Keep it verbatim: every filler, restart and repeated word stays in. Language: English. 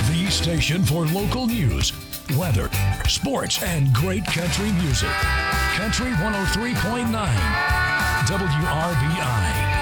The station for local news, weather, sports, and great country music. Country one oh three point nine, W R B I.